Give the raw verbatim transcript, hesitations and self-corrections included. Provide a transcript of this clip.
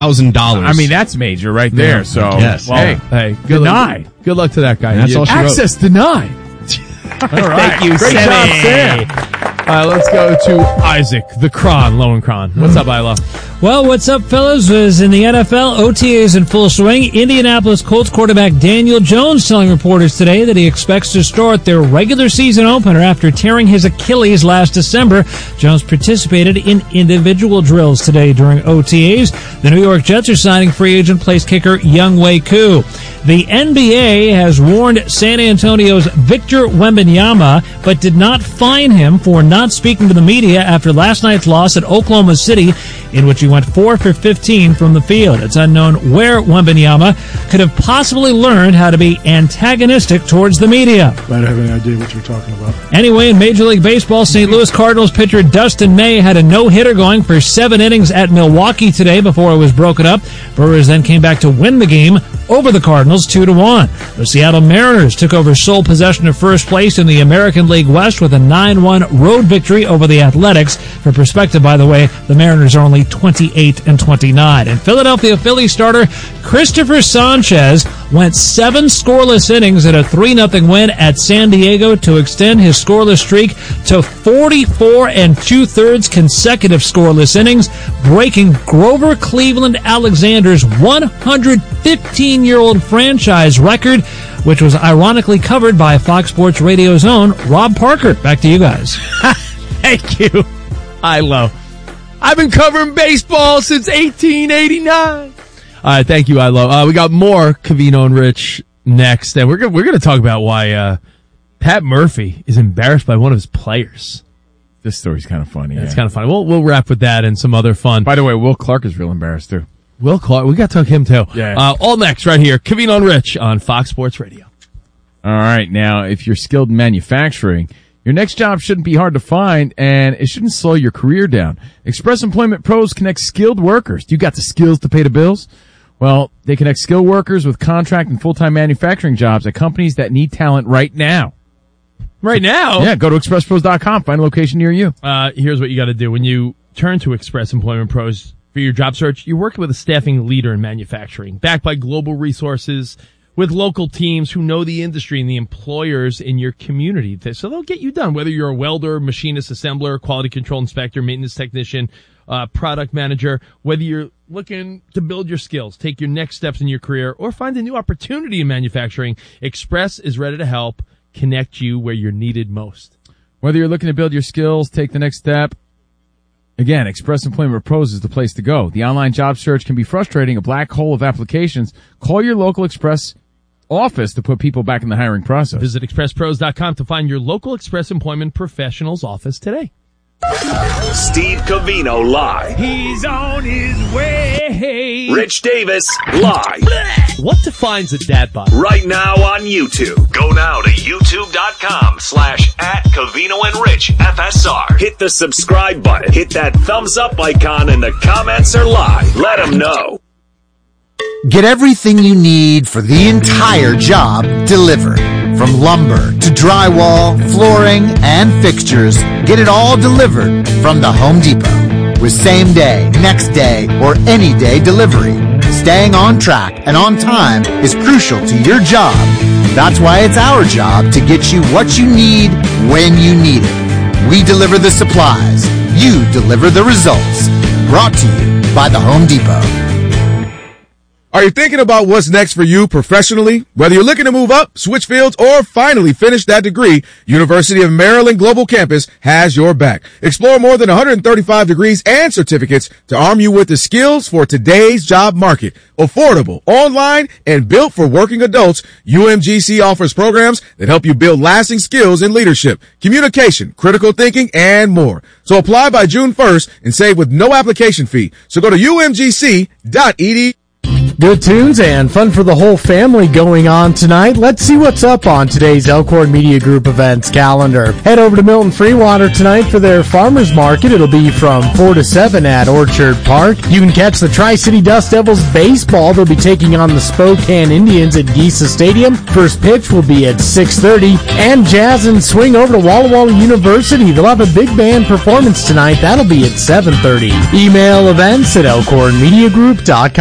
thousand dollars. I mean, that's major right there. Yeah. So, yes. well, hey, hey, good denied. luck, good luck to that guy. And that's all she wrote. Access denied. All right. Thank you, Great Sammy. job, Sam. All right, let's go to Isaac, the Kron, Lowenkron. What's up, Ilo? Well, what's up, fellas? Is in the N F L, O T A is in full swing. Indianapolis Colts quarterback Daniel Jones telling reporters today that he expects to start their regular season opener after tearing his Achilles last December. Jones participated in individual drills today during O T As. The New York Jets are signing free agent place kicker Younghoe Koo. The N B A has warned San Antonio's Victor Wembanyama, but did not fine him for not speaking to the media after last night's loss at Oklahoma City, in which he went four for fifteen from the field. It's unknown where Wembanyama could have possibly learned how to be antagonistic towards the media. I don't have any idea what you're talking about. Anyway, in Major League Baseball, Saint Louis Cardinals pitcher Dustin May had a no-hitter going for seven innings at Milwaukee today before it was broken up. Brewers then came back to win the game over the Cardinals two to one. The Seattle Mariners took over sole possession of first place in the American League West with a nine one road victory over the Athletics. For perspective, by the way, the Mariners are only twenty-eight and twenty-nine. And Philadelphia Phillies starter Christopher Sanchez went seven scoreless innings in a three nothing win at San Diego to extend his scoreless streak to forty-four and two-thirds consecutive scoreless innings, breaking Grover Cleveland Alexander's one hundred fifteen-year-old franchise record, which was ironically covered by Fox Sports Radio's own Rob Parker. Back to you guys. Thank you, Ilo. I've been covering baseball since eighteen eighty-nine. All right, thank you, Ilo. Uh, we got more Covino and Rich next, and we're gonna, we're going to talk about why uh, Pat Murphy is embarrassed by one of his players. This story's kind of funny. Yeah, Yeah. it's kind of funny. We'll we'll wrap with that and some other fun. By the way, Will Clark is real embarrassed too. Will Clark, we got to talk him too. Yeah. Uh, all next, right here, Covino and Rich on Fox Sports Radio. All right, now if you're skilled in manufacturing, your next job shouldn't be hard to find, and it shouldn't slow your career down. Express Employment Pros connects skilled workers. You got the skills to pay the bills? Well, they connect skilled workers with contract and full-time manufacturing jobs at companies that need talent right now. Right now? Yeah, go to express pros dot com, find a location near you. Uh, here's what you got to do. When you turn to Express Employment Pros for your job search, you're working with a staffing leader in manufacturing, backed by global resources, with local teams who know the industry and the employers in your community. So they'll get you done, whether you're a welder, machinist, assembler, quality control inspector, maintenance technician, uh, product manager, whether you're looking to build your skills, take your next steps in your career, or find a new opportunity in manufacturing. Express is ready to help connect you where you're needed most. Whether you're looking to build your skills, take the next step, again, Express Employment Pros is the place to go. The online job search can be frustrating, a black hole of applications. Call your local Express office to put people back in the hiring process. Visit express pros dot com to find your local Express Employment Professionals office today. Steve Covino live. He's on his way. Rich Davis live. What defines a dad bod? Right now on YouTube. Go now to youtube.com slash at Covino and Rich F S R. Hit the subscribe button. Hit that thumbs up icon and the comments are live. Let them know. Get everything you need for the entire job delivered. From lumber to drywall, flooring, and fixtures, get it all delivered from the Home Depot. With same day, next day, or any day delivery. Staying on track and on time is crucial to your job. That's why it's our job to get you what you need when you need it. We deliver the supplies. You deliver the results. Brought to you by the Home Depot. Are you thinking about what's next for you professionally? Whether you're looking to move up, switch fields, or finally finish that degree, University of Maryland Global Campus has your back. Explore more than one hundred thirty-five degrees and certificates to arm you with the skills for today's job market. Affordable, online, and built for working adults, U M G C offers programs that help you build lasting skills in leadership, communication, critical thinking, and more. So apply by June first and save with no application fee. So go to U M G C dot E D U. Good tunes and fun for the whole family going on tonight. Let's see what's up on today's Elkhorn Media Group events calendar. Head over to Milton Freewater tonight for their farmers market. It'll be from four to seven at Orchard Park. You can catch the Tri-City Dust Devils baseball. They'll be taking on the Spokane Indians at Geisa Stadium. First pitch will be at six thirty. And Jazz and swing over to Walla Walla University. They'll have a big band performance tonight. That'll be at seven thirty. Email events at elkhorn media group dot com.